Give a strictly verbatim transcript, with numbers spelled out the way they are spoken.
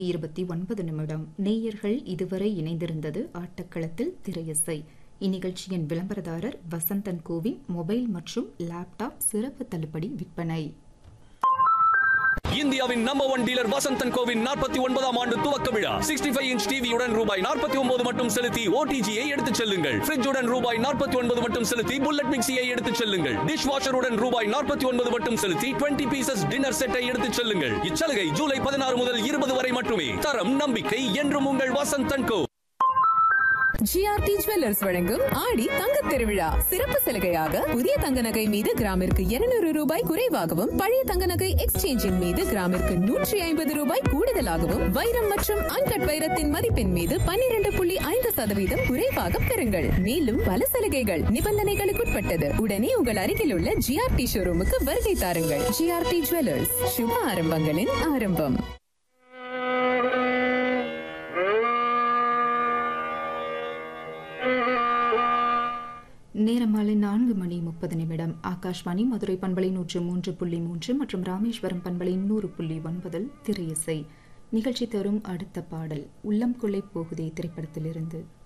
இருபத்தி ஒன்பது நிமிடம். நேயர்கள் இதுவரை இணைந்திருந்தது ஆட்டக்களத்தில் திரையிசை. இந்நிகழ்ச்சியின் விளம்பரதாரர் வசந்தன் கோவின் மொபைல் மற்றும் லேப்டாப் சிறப்பு தள்ளுபடி விற்பனை. இந்தியாவின் number one dealer Vasanthan CoWIN நாற்பத்தி ஒன்பதாம் ஆண்டு துவக்க விழா. சிக்ஸ்டி ஃபைவ் இன்ச் டிவியுடன் ரூபாய் நாற்பத்தி ஒன்பது மட்டும் செலுத்தி ஓடிஜியை எடுத்துச் செல்லுங்கள். ஃப்ரிட்ஜுடன் ரூபாய் நாற்பத்தி ஒன்பது மட்டும் செலுத்தி புல்லட் மிக்சியை எடுத்துச் செல்லுங்கள். டிஷ் வாஷருடன் ரூபாய் நாற்பத்தி ஒன்பது மட்டும் செலுத்தி டுவெண்ட்டி பீசஸ் டின்னர் செட்டை எடுத்துச் செல்லுங்கள். இச்சலுகை ஜூலை பதினாறு முதல் இருபது வரை மட்டுமே. தரம் நம்பிக்கை என்றும் உங்கள் வசந்தன் கோ. ஜிஆர்டி ஜுவல்லர்ஸ் வழங்கும் ஆடி தங்கத் திருவிழா சிறப்பு சலுகையாக புதிய தங்க நகை மீது கிராமிற்கு இருநூறு ரூபாய் குறைவாகவும், பழைய தங்க நகை எக்ஸ்சேஞ்சின் மீது கிராமிற்கு நூற்றி ஐம்பது ரூபாய் கூடுதலாகவும், வைரம் மற்றும் அன்கட் வைரத்தின் மதிப்பின் மீது பன்னிரண்டு புள்ளி ஐந்து சதவீதம் குறைவாக பெறுங்கள். மேலும் பல சலுகைகள் நிபந்தனைகளுக்குட்பட்டது. உடனே உங்கள் அருகில் உள்ள ஜிஆர்டி ஷோரூமுக்கு வருகை தாருங்கள். ஜிஆர்டி ஜுவல்லர்ஸ், சுப ஆரம்பங்களின் ஆரம்பம். நேரம் மாலை நான்கு மணி முப்பது நிமிடம். ஆகாஷ்வாணி மதுரை பண்பலை நூற்று மூன்று புள்ளி மூன்று மற்றும் ராமேஸ்வரம் பண்பலை நூறு புள்ளி ஒன்பதில் திரையிசை நிகழ்ச்சி தரும் அடுத்த பாடல் உள்ளம் கொள்ளை போகுதே திரைப்படத்திலிருந்து.